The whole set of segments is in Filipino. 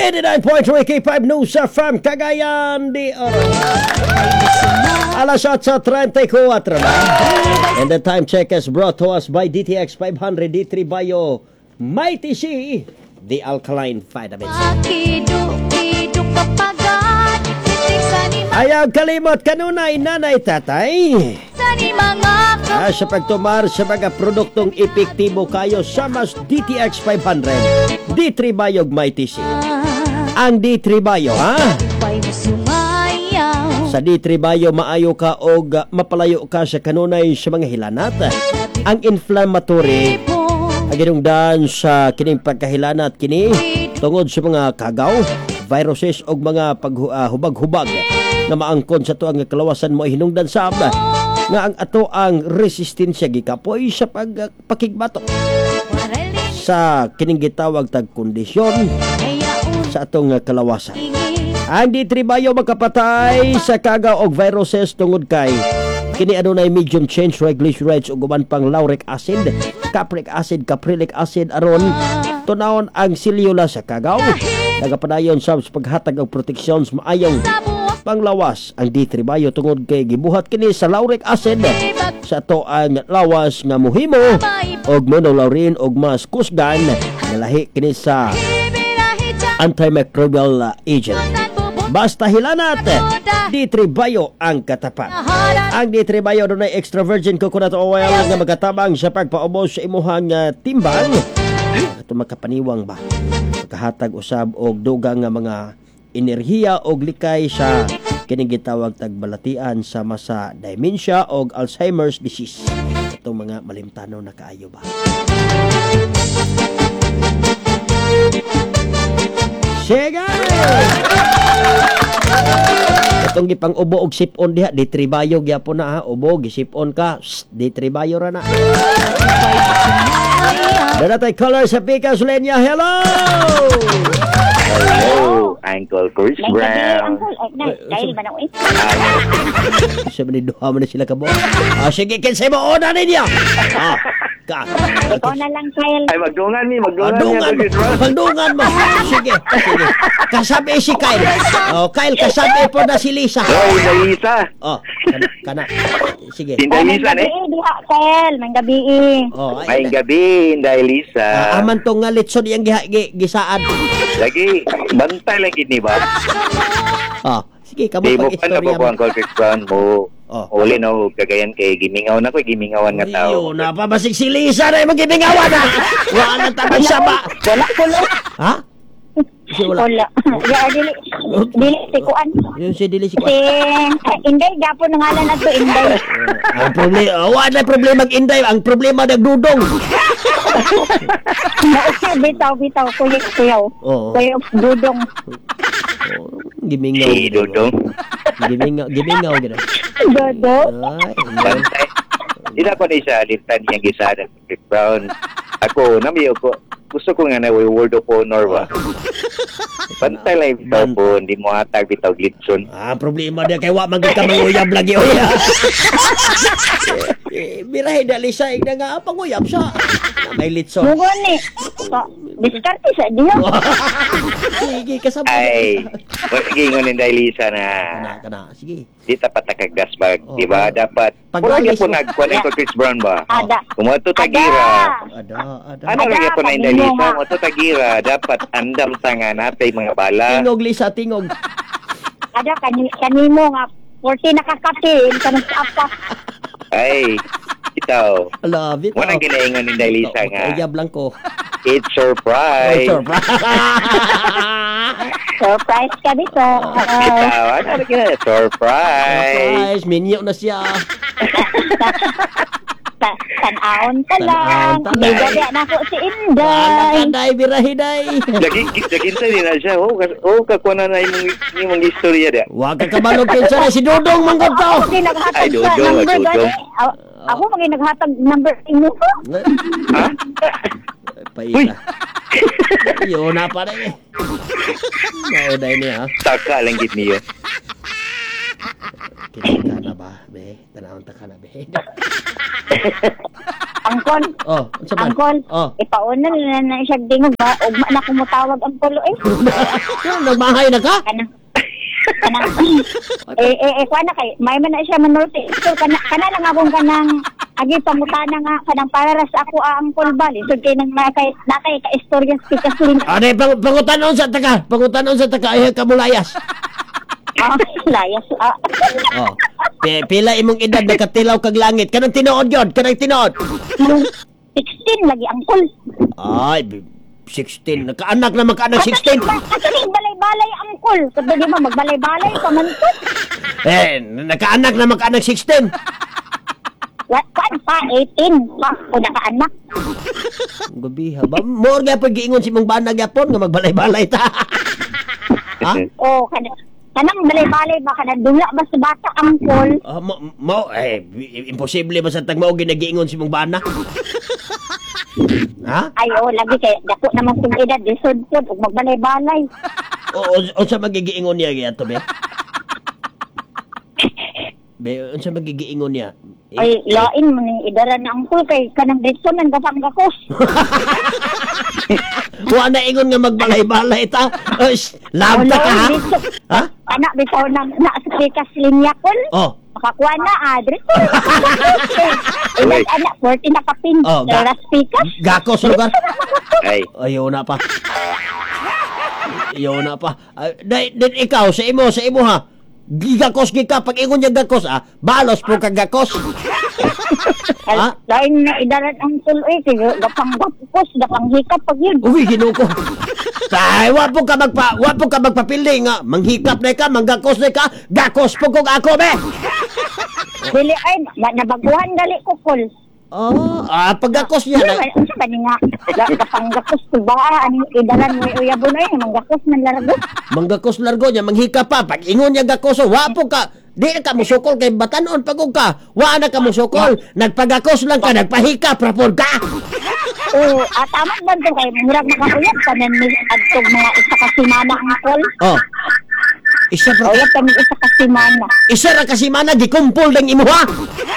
89.3 K5 News from Cagayan de Oro. Alas 8:34 na. And the time check is brought to us by DTX 500 D3 Bio Mighty C, the alkaline vitamins. Ayaw kalimot kanunay nanay tatay. Sa pagtumar sa mga produktong epektibo kayo sa mas DTX 500 D3 Bio Mighty C. Ang D3 Bio, ha? Sa D3 Bio, maayo ka o mapalayo ka sa kanunay sa mga hilanat. Ang inflammatory, ang ginungdan sa kining pagkahilanat kini tungod sa mga kagaw, viruses o mga paghubag-hubag na maangkon sa tuang kalawasan mo hinungdan sa nga ang ato ang resistensya gikapoy sa pagpakigbatok sa kining gitawag tag kondisyon sa atong kalawasan. Ang D3 Bio makapatay sa kagaw og viruses tungod kay kini adunay medium chain triglycerides ug uban pang lauric acid, capric acid, caprylic acid aron tunawon ang selula sa kagaw. Nagapadayon sa paghatag og proteksyon maayong panglawas ang D3 Bio tungod kay gibuhat kini sa lauric acid sa ato ang lawas nga mohimo og monolaurin og mas kusgan nga lahi kini sa antimicrobial agent. Basta hilanat, D3 Bio ang katapat. Ang D3 Bio dunay extra virgin coconut oil nga magatabang sa pagpaubos sa imuhang timbang. Ito makapaniwang ba? Makahatag usab og dugang nga mga enerhiya og likay sa kining gitawag tagbalatian sa masa dementia og Alzheimer's disease. Itong mga malimtanaw na kaayo ba? Sige! Itong gipang ubo og sipon diha, D3 Bio gyapon na ha. Ubo, gisipon ka, D3 Bio ra na. Daratay color sa Picas Lenya. Hello! Hello, Uncle Chris Brown. Dahil ba na ko eh? Sabi ni duha mo na sila kabo. Sige, kinsay mo una ninyo. Ikaw na lang, Kyle. Ay, magdungan mo. Magdungan mo. Sige. Kasabi si Kyle. Kyle, kasabi po na si Lisa. Inday Lisa. Kana. Sige. Inday Lisa, ne? Diha, Kyle. May gabi eh. May gabi, Inday Lisa. Aman tong nga litson yang gisaan. Lagi, bantay lagi ni ba? Sige, kamo Di mo pag pa na istorya po, Uncle Chris Brown mo. Uli na Cagayan kay gimingaw na ko, gimingawan nga tao. Iyo, napabasig si Lisa na yung magimingawan na. Wala tabi siya ba? Wala. Ha? Si wala. Dili, si Kuan. Yung si Dili si Kuan. Inday, gapon ng ngalan na to, Inday. Ang problema, wala problema mag-Inday. Ang problema nagdudong. Bitaw, kuyaw. Kuyaw, dudong. Gimingaw. Si Dudong. Gimingaw gina. Dudong. Bantay. Hindi ko na isa, lintan niyang gisa ng Chris Brown. Ako, namiyo ko. Gusto ko nga na word of honor ba? Pantay lang bitaw po, hindi mo atag bitaw glitson. Problema dia kay wa magid ka manguyab lagi oya. Birahe dali sa ig nga panguyab sa may litson. Mugon ni. Diskarte sa diyo. Sige kasabot. Ay, mag-ingon Inday Lisa na. Kana, sige. Di tapat nakagdasbag, di ba? Dapat. Wala niya po nagkuhan ko Chris Brown ba? Ada. Kumato tagira. Ada. Ano lagi po na Inday Lisa? Kumato tagira. Dapat andam tanga natay mga bala. Tingog Lisa, tingog. Ada kanimo nga 40 nakakapin kanang apa. Ay, itaw. Love it. Wanang ginaingon Inday Lisa nga. Uyab lang ko. It's surprise. Surprise ka dito. Itaw, ano lagi surprise. Minyo na siya. Tan-aon ka lang. May gabi na ako si Inday. Anday, birahiday. Daginsa din na siya. Kakuha na yung istorya dia. Huwag ka kabalog kinsa na si Dudong manggod to. Ako din naghatag Ay, sa Dudong, number Dudong. gani. Ako maging naghatag number inyo ko. Ha? Paita. Yo na pa rin eh. Mauday niya ha. Taka lang git niyo. Kita ka na ba, be? Tanawang ta ka na, be. Angkol. Oh, unsa man? Angkol. Oh. Ipauna na siya dingog ba? Ugma na kumutawag ang kulo eh. Nagmahay na ka? Kanang kuana kay may man na siya manulti. So kana lang akong kanang agi pangutana nga kanang para sa ako ang kulbal. So kay nang nakay ka istorya sa kasulin. Ade pangutanon sa taka. Pangutanon sa taka ay kamulayas. Layas. Oh. Pila imong edad nakatilaw kag langit. Kanang tinuod yon, kanang tinuod. 16 lagi angkol. Ay, 16. Nakaanak na magkaanak 16. Kasi balay-balay angkol. Kasi di ba magbalay-balay pa man to. Nakaanak na magkaanak 16. What pa 18 pa ko nakaanak. Gabi ha ba? More gyapon giingon si mong bana gyapon nga magbalay-balay ta. Ha? Oh, kanang balay-balay ba kanang dula ba sa bata angkol? Imposible ba sa tag mao ginagiingon si mong bana? Ha? Ay, lagi kay dako naman kung edad disod po ug magbalay-balay. O sa magigiingon niya giya to be? Be, unsa magigiingon niya? Ay, lain man ni idara na angkol kay kanang ditso man gapang-gakos. Wa na ingon nga magbalay-balay ta. Labta ka ha? Ha? Anak bitaw na sa pikas linya kon. Oh. Makakuha na adres. Anak 40 na kapin. Las pikas. Gakos lugar. Ay. Ayaw na pa. Ayaw na pa. Din ikaw sa imo ha. Gigakos ka pag ingon niya gakos balos po kag gakos. Ha? Lain na idaran ang tuloy kay gapang-gapos, gapang-hikap pag yun. Uy, ginuko. Tay, wa po ka magpapili nga manghikap na ka, manggakos na ka, gakos po kog ako be. Dili ay nabaguhan dali ko kol. Paggakos niya na. Unsa ba ni nga gapang-gapos ko ba ani idaran mo uyabon ay manggakos man largo. Manggakos largo niya, manghikap pa. Pag ingon niya gakos, wa po ka. Di ka musukol kay batanon pagod ka. Wa na ka musukol. Nagpagakos lang ka, nagpahikap rapol ka. Tama ba ito kay murag makakuyap kanan ni adtog mga isa ka semana ang kol. Isa pa. Uyap kami isa ka semana. Isa ra ka semana gikumpol dang imuha.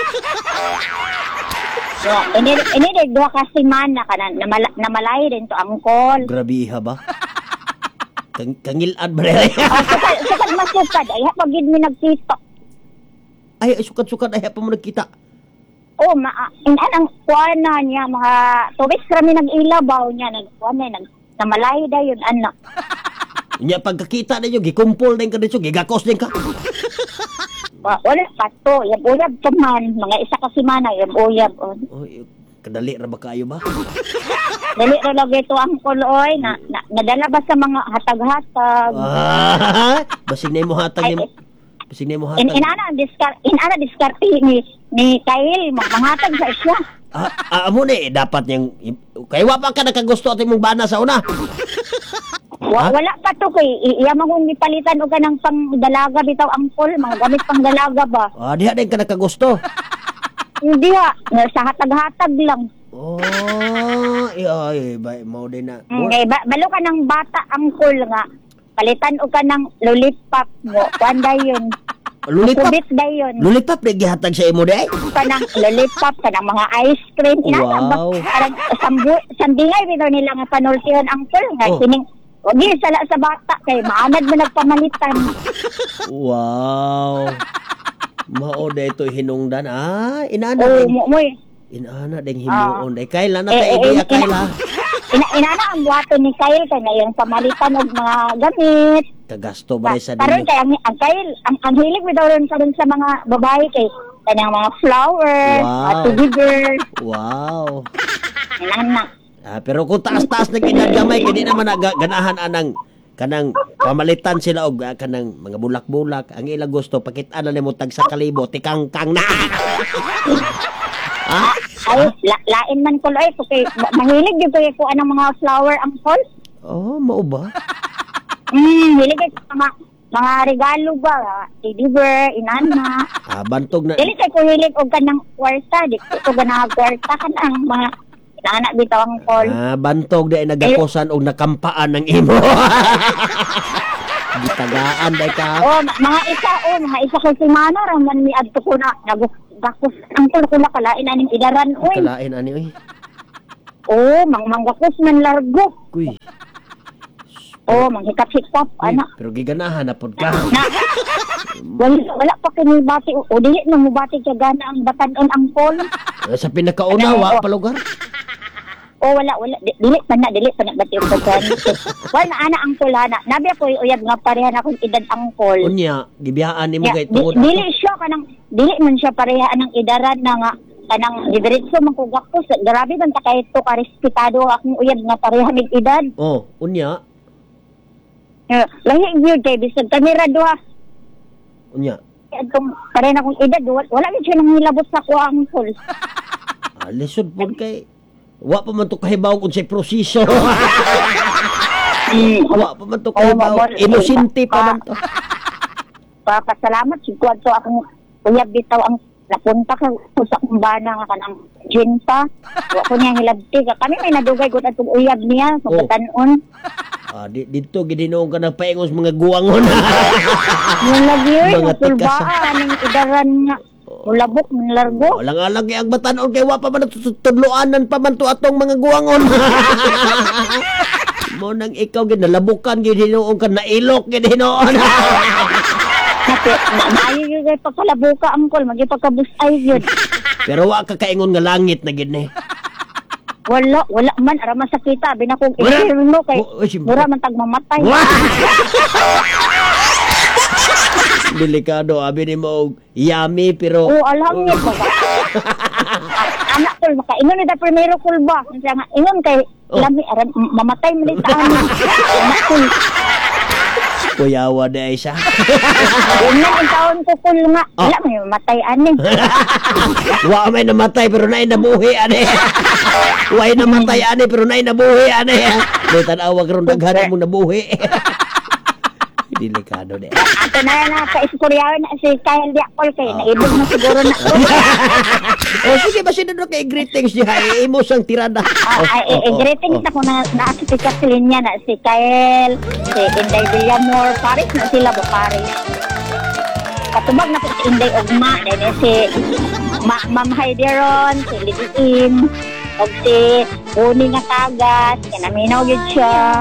So, ini dua ka semana kanan namalay din to ang kol. Grabiha ba? Kangilad ba rin? Sukad masukad ay pagid mi nagkita. Ay, sukat-sukat ay pa mo nagkita. Inanang kuana niya mga tubig kami nag-ilabaw niya namalay dayon anak. Nya pagkakita ninyo gikumpol din ka dito, gigakos din ka. Wala pa to, yab-uyab to man, mga isa ka semana yab-uyab. Kadali ra ba kayo ba? Dali ra lagi to ang kuloy nadala ba sa mga hatag-hatag. Basig na mo hatag ni. Basig na mo hatag. Inana diskarte ni Kyle manghatag sa siya. Amo ni dapat niyang kay wa pa ka nakagusto at imong bana sa una. Wala pa to kay iya mong gipalitan og kanang pangdalaga bitaw ang pol mga gamit pangdalaga ba. Diha din ka nakagusto. Hindi sa hatag-hatag lang. Ay, mo din na. Balo ka ng bata ang cool nga. Palitan o ka ng lollipop mo. Kuanda yun. Lollipop? Kubit da yun. Lollipop na gihatag sa imo day? Kanang lollipop, kanang mga ice cream. Wow. Parang sambingay bitaw nila nga panultiyon ang cool nga. Sining, wag sala sa bata kay maanad mo nagpamalitan. Wow. Mao day to hinungdan. Inana din. Inana din hinuon day. Kayla na ta ideya Kayla. Inana ang buhato ni Kyle kay na yung pamalitan og mga gamit. Kagasto ba sa karon kay ang Kyle ang hilig bitaw ron karon sa mga babae kay kanang mga flower, teddy bear. Wow. Inana. Pero kung taas-taas na ginaggamay kay di naman ganahan anang kanang pamalitan sila og kanang mga bulak-bulak ang ilang gusto pakit-an na nimo tag sa kalibo tikang-kang na. Ay lain man ko ay kay mahilig gyud ko anang mga flower ang call. Mao ba? Hilig ko mga regalo ba teddy bear inana. Bantog na. Dili kay ko hilig og kanang kwarta di ko ganahan kwarta kanang mga anak bitaw ang call. Bantog di nagakosan og nakampaan ng imo. Gitagaan day ka. Mga isa ko semana raman mi adto ko na nagakos angkol ko na kalain aning idaran oy. Kalain ani oy. Manggakos man largo. Kuy. Manghikap-hikap anak. Pero giganahan na pod ka. Wala pa kini bati o dili na mo bati kay gana ang batan-on angkol. Sa pinakauna wa pa lugar. Wala dili pa na bati og batan. Wala ana angkol ana. Nabi ko uyab nga pareha na akong edad angkol. Unya, gibiyaan nimo kay tungod. Dili man siya pareha anang edaran na nga kanang diretso man ko gakos. Grabe man ta kay to ka respetado akong uyab nga pareha mig edad. Unya. Lahi gyud kay bisag kamera duha. Unya. Atong pareha na akong edad wala gyud siya nang hilabot sa ko angkol. Lisod pod kay wa pa man to kahibaw unsay proseso. Wa pa man to kahibaw. Inosente pa man to. Pasalamat siguro to akong uyab bitaw ang napunta ka sa kumbana nga kanang Jinpa. Wa ko niya hilabti ka. Kami may nadugay gud atong uyab niya sa batan-on. Dito gidinoon ka ng paingos mga guwangon. Yung lagi yun, Mga sulbaan, yung idaran nga. Ulabok, largo. Walang alagi ang batanon kay wa pa man tudloanan pa man to atong mga guwangon. Mo nang ikaw ginalabukan gidinoon ka nailok gidinoon. Maayo yun kay pagkalabuka angkol, magipagkabusay yun. Pero wa ka kaingon nga langit na gid ni. Wala man, ara masakita, binakong mo kay mura man tagmamatay. Delikado, abi ni mo yummy pero Alhangit ba? Anak tol, makaingon na primero kulba. Siya nga, ingon kay lami, ara mamatay mo nito anak tol. Kuyawa na isa. Unang ang taon ko kul nga, wala may mamatay ani. Wa may namatay pero naay nabuhi ani. Wa ay namatay ani pero naay nabuhi ani. May tanawa karon daghan mo nabuhi. Delikado de. Ato na ka-istoryawan na si Kyle Diakol kay naibog na siguro na. Sige ba sinunod kay greetings diha imo sang tirada. Greetings na ko na naasipikat sa linya na si Kyle, si Inday Villamor, Paris na sila ba Paris. Katubag na po si Inday Ogma, then si Ma'am Heideron, si Lidin, o si Uni nga tagas, kinaminaw yun siya.